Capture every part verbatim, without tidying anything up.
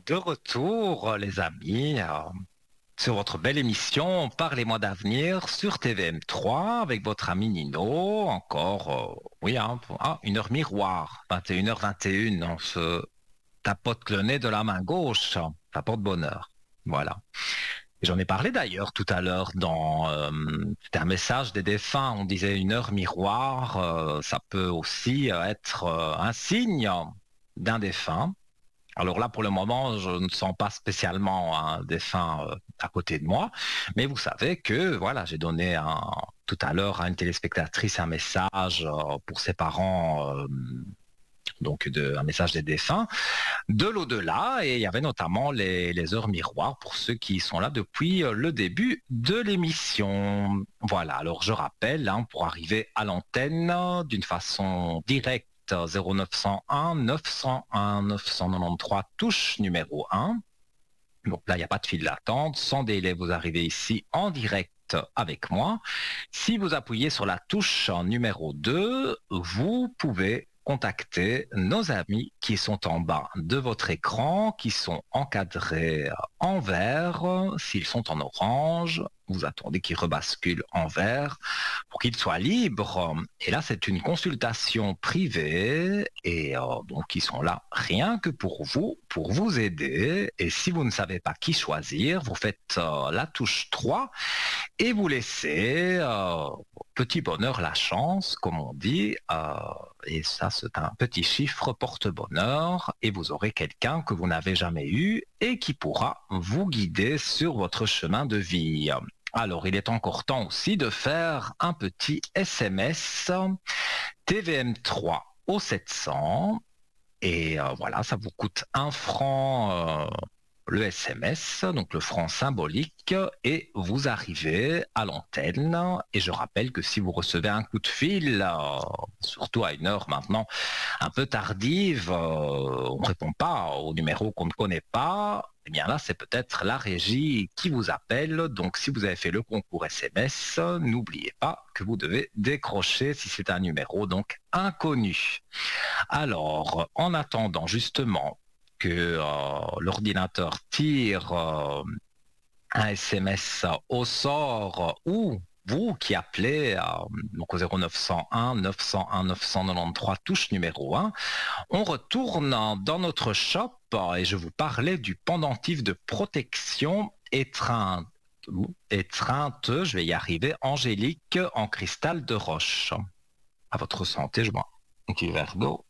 de retour, les amis, euh, sur votre belle émission Parlez-moi d'avenir sur T V M trois avec votre ami Nino. Encore, euh, oui, hein, pour- ah, une heure miroir, vingt et une heures vingt et une. On se tapote le nez de la main gauche. Ça porte bonheur. Voilà. Et j'en ai parlé d'ailleurs tout à l'heure dans euh, c'était un message des défunts. On disait une heure miroir. Euh, ça peut aussi euh, être euh, un signe d'un défunt. Alors là, pour le moment, je ne sens pas spécialement un défunt euh, à côté de moi, mais vous savez que voilà, j'ai donné un, tout à l'heure à une téléspectatrice un message euh, pour ses parents, euh, donc de, un message des défunts, de l'au-delà, et il y avait notamment les, les heures miroirs pour ceux qui sont là depuis euh, le début de l'émission. Voilà, alors je rappelle, hein, pour arriver à l'antenne euh, d'une façon directe, zéro neuf cent un neuf cent un neuf cent quatre-vingt-treize, touche numéro un. Donc là, il n'y a pas de file d'attente. Sans délai, vous arrivez ici en direct avec moi. Si vous appuyez sur la touche numéro deux, vous pouvez contacter nos amis qui sont en bas de votre écran, qui sont encadrés en vert. S'ils sont en orange, vous attendez qu'ils rebasculent en vert pour qu'ils soient libres. Et là, c'est une consultation privée et euh, donc ils sont là rien que pour vous, pour vous aider. Et si vous ne savez pas qui choisir, vous faites euh, la touche trois et vous laissez euh, petit bonheur la chance, comme on dit. Euh, et ça, c'est un petit chiffre porte-bonheur. Et vous aurez quelqu'un que vous n'avez jamais eu et qui pourra vous guider sur votre chemin de vie. Alors, il est encore temps aussi de faire un petit S M S T V M trois au sept cents. Et euh, voilà, ça vous coûte un franc euh, le S M S, donc le franc symbolique, et vous arrivez à l'antenne. Et je rappelle que si vous recevez un coup de fil, euh, surtout à une heure maintenant un peu tardive, euh, on ne répond pas au numéro qu'on ne connaît pas, eh bien là, c'est peut-être la régie qui vous appelle. Donc, si vous avez fait le concours S M S, n'oubliez pas que vous devez décrocher si c'est un numéro donc inconnu. Alors, en attendant justement que euh, l'ordinateur tire euh, un S M S au sort ou vous qui appelez euh, donc au zéro neuf cent un neuf cent un neuf cent quatre-vingt-treize touche numéro un, on retourne dans notre shop et je vous parlais du pendentif de protection étreinte, étreinte, je vais y arriver, angélique en cristal de roche. À votre santé, je bois un petit verre d'eau.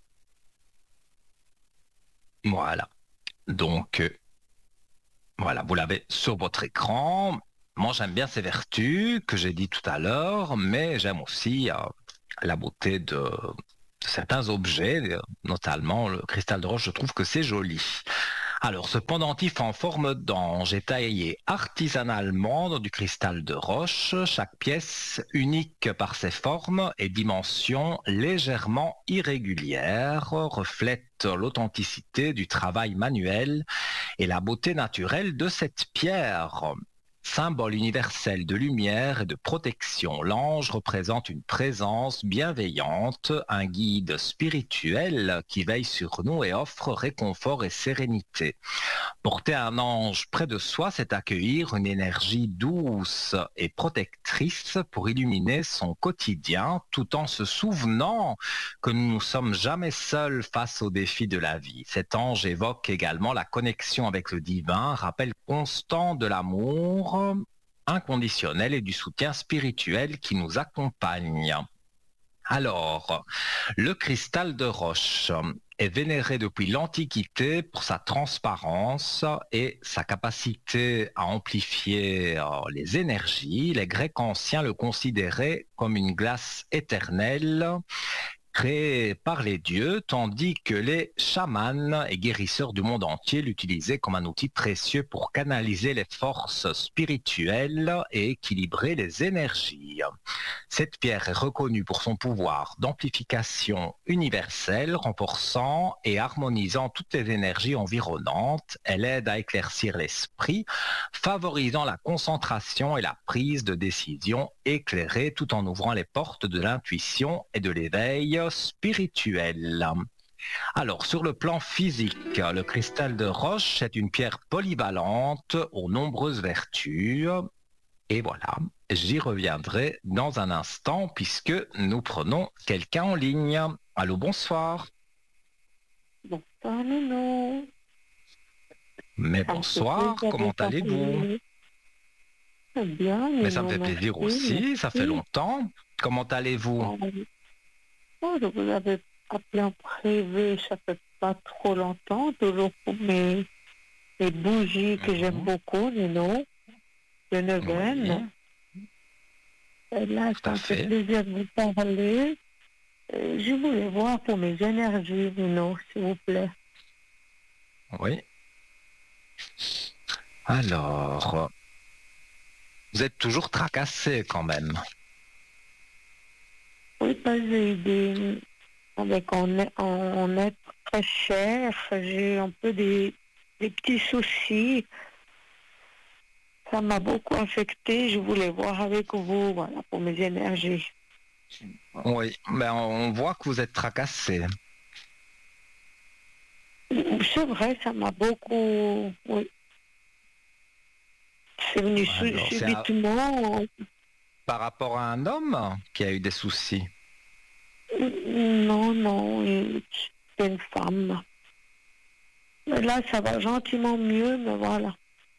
Voilà. Donc, euh, voilà, vous l'avez sur votre écran. Moi, j'aime bien ses vertus que j'ai dit tout à l'heure, mais j'aime aussi euh, la beauté de, de certains objets, euh, notamment le cristal de roche. Je trouve que c'est joli. Alors, ce pendentif en forme d'ange est taillé artisanalement dans du cristal de roche. Chaque pièce, unique par ses formes et dimensions légèrement irrégulières, reflète l'authenticité du travail manuel et la beauté naturelle de cette pierre. Symbole universel de lumière et de protection, l'ange représente une présence bienveillante, un guide spirituel qui veille sur nous et offre réconfort et sérénité. Porter un ange près de soi, c'est accueillir une énergie douce et protectrice pour illuminer son quotidien, tout en se souvenant que nous ne sommes jamais seuls face aux défis de la vie. Cet ange évoque également la connexion avec le divin, rappel constant de l'amour inconditionnel et du soutien spirituel qui nous accompagne. Alors, le cristal de roche est vénéré depuis l'Antiquité pour sa transparence et sa capacité à amplifier les énergies. Les Grecs anciens le considéraient comme une glace éternelle créé par les dieux, tandis que les chamans et guérisseurs du monde entier l'utilisaient comme un outil précieux pour canaliser les forces spirituelles et équilibrer les énergies. Cette pierre est reconnue pour son pouvoir d'amplification universelle, renforçant et harmonisant toutes les énergies environnantes. Elle aide à éclaircir l'esprit, favorisant la concentration et la prise de décision éclairée tout en ouvrant les portes de l'intuition et de l'éveil spirituel. Alors, sur le plan physique, le cristal de roche est une pierre polyvalente aux nombreuses vertus. Et voilà, j'y reviendrai dans un instant puisque nous prenons quelqu'un en ligne. Allô, bonsoir. Bonsoir, Nounou. Mais Ça me fait bonsoir, plaisir de comment allez-vous? parler. Très bien, Mais ça me Nounou, fait plaisir merci, aussi, ça fait merci. longtemps. Comment allez-vous? Oh, oh, je vous avais appelé en privé, ça fait pas trop longtemps, toujours pour mes, mes bougies que j'aime Mhm. beaucoup, Nounou, de Oui, Neuvaine. Et là, tout ça à me fait fait. plaisir de vous parler. Euh, Je voulais voir pour mes énergies, Nounou, s'il vous plaît. Oui. Alors, vous êtes toujours tracassé quand même. Oui, parce que j'ai eu des, avec en, en, en être très cher, j'ai eu un peu des, des petits soucis. Ça m'a beaucoup affecté. Je voulais voir avec vous, voilà, pour mes énergies. Oui, mais on voit que vous êtes tracassé. C'est vrai, ça m'a beaucoup. Oui, c'est venu su- Alors, c'est un- subitement. par rapport à un homme qui a eu des soucis. Non, non, c'est une femme. Mais là, ça va gentiment mieux, mais voilà.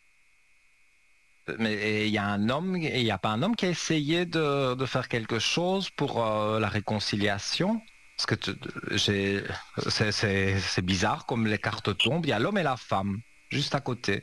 Mais il y a un homme, il n'y a pas un homme qui a essayé de, de faire quelque chose pour euh, la réconciliation? Parce que tu- j'ai, c'est, c'est- c'est bizarre comme les cartes tombent. Il y a l'homme et la femme juste à côté.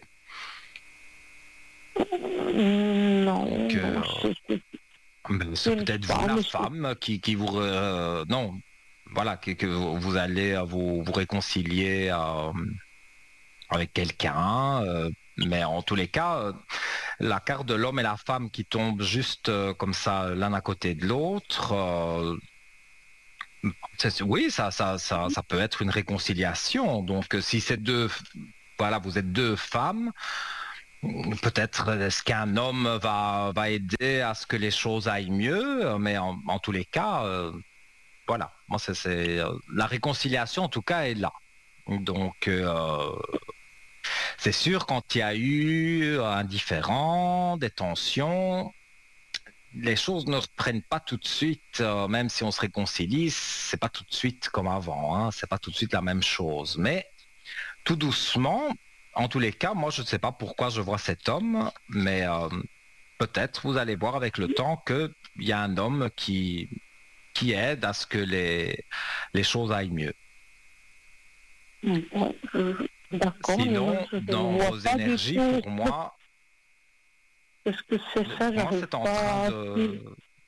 Non, Donc, non, euh, c'est c'est ben, c'est une peut-être vous la femme. c'est- femme qui, qui vous, euh, non, voilà, que, que vous allez euh, vous, vous réconcilier euh, avec quelqu'un. Euh, mais en tous les cas, euh, la carte de l'homme et la femme qui tombent juste euh, comme ça l'un à côté de l'autre, euh, c'est- oui, ça, ça, ça, ça peut être une réconciliation. Donc, euh, si c'est deux, voilà, vous êtes deux femmes, peut-être est-ce qu'un homme va, va aider à ce que les choses aillent mieux, mais en, en tous les cas, euh, voilà, moi, c'est, c'est, euh, la réconciliation en tout cas est là. Donc, euh, c'est sûr, quand il y a eu un différend, des tensions, les choses ne reprennent pas tout de suite, euh, même si on se réconcilie, c'est pas tout de suite comme avant, hein, c'est pas tout de suite la même chose. Mais tout doucement, en tous les cas, moi je ne sais pas pourquoi je vois cet homme, mais euh, peut-être vous allez voir avec le temps qu'il y a un homme qui, qui aide à ce que les, les choses aillent mieux. Ouais, je- D'accord, mais non, Sinon, je ne dans vois vos pas du énergies, tout pour moi, ce que c'est ça, pour moi j'arrive c'est en train pas à suivre. de...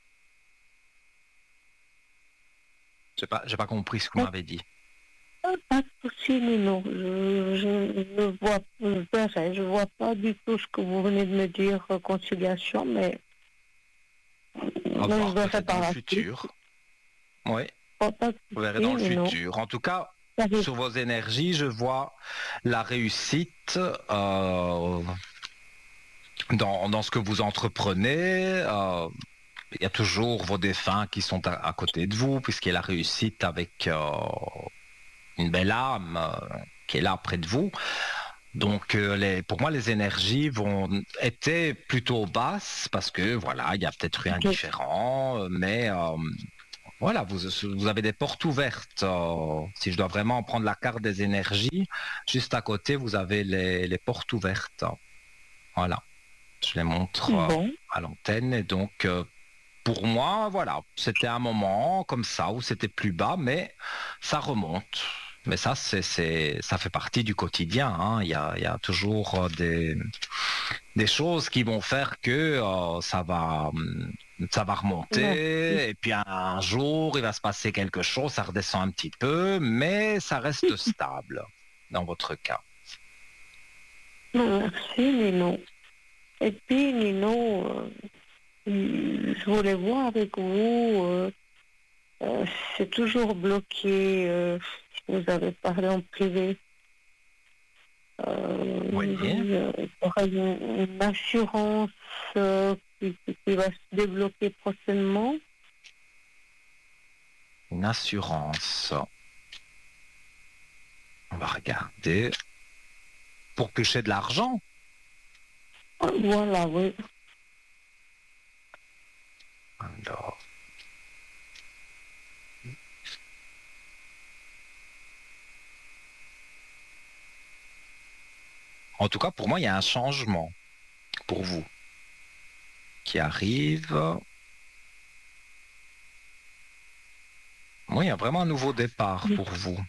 J'ai pas, j'ai pas compris ce que vous m'avez dit. Pas pas de souci, mais non, je, je ne vois, je verrai, je vois pas du tout ce que vous venez de me dire, réconciliation, mais À moi, je voir verrai peut-être dans par le la suite. futur. Oui. Pas, pas de Vous verrez dans souci, le mais non. futur. En tout cas, Ça arrive. sur vos énergies, je vois la réussite euh, dans, dans ce que vous entreprenez. Euh, il y a toujours vos défunts qui sont à, à côté de vous, puisqu'il y a la réussite avec euh, une belle âme euh, qui est là près de vous. Donc, euh, les, pour moi, les énergies vont étaient plutôt basses parce que voilà, il y a peut-être eu un Ok. différent, euh, mais euh, voilà, vous, vous avez des portes ouvertes. Euh, si je dois vraiment prendre la carte des énergies, juste à côté, vous avez les, les portes ouvertes. Voilà, je les montre euh, Bon, à l'antenne. Et donc, euh, pour moi, voilà, c'était un moment comme ça où c'était plus bas, mais ça remonte. Mais ça, c'est, c'est, ça fait partie du quotidien, hein. Il y a, il y a toujours euh, des, des choses qui vont faire que euh, ça va, hum, ça va merci. remonter. Et puis un, un jour, il va se passer quelque chose, ça redescend un petit peu, mais ça reste stable dans votre cas. Merci, Nino. Et puis, Nino, euh, je voulais voir avec vous, euh, euh, c'est toujours bloqué, euh, si vous avez parlé en privé. Euh, Oui, il y aura une, une assurance euh, qui, qui- qui va se débloquer prochainement. une assurance. On va regarder. Pour toucher de l'argent. Voilà, oui. Alors. En tout cas, pour moi, il y a un changement pour vous qui arrive. Oui, il y a vraiment un nouveau départ pour vous.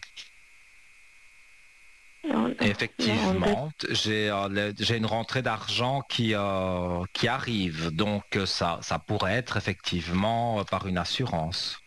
Non, Et effectivement, j'ai euh, j'ai une rentrée d'argent qui, euh, qui arrive. Donc, ça, ça pourrait être effectivement par une assurance.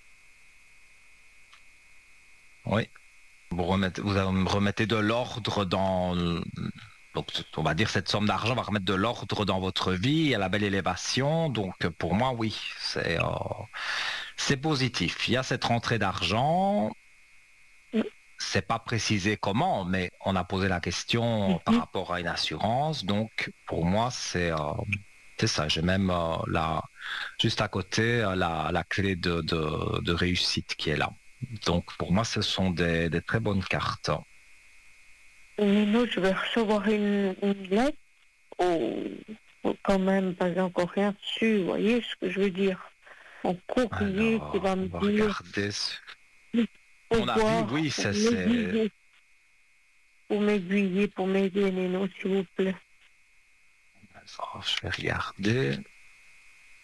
Oui. Vous remettez, vous remettez de l'ordre dans... Donc, on va dire cette somme d'argent va remettre de l'ordre dans votre vie, à la belle élévation. Donc, pour moi, oui, c'est euh, c'est positif. Il y a cette rentrée d'argent. C'est pas précisé comment, mais on a posé la question par rapport à une assurance. Donc, pour moi, c'est euh, c'est ça. J'ai même euh, là, juste à côté, euh, la, la clé de, de, de réussite qui est là. Donc, pour moi, ce sont des, des très bonnes cartes. Mais non, je vais recevoir une, une lettre, ou, ou quand même pas encore rien dessus, vous voyez ce que je veux dire? Un courrier qui Alors, va on me va dire regarder. pour On a vu, voir, oui, pour c'est... m'aiguiller, pour m'aiguiller, pour m'aider, Néno, s'il vous plaît. Je vais regarder.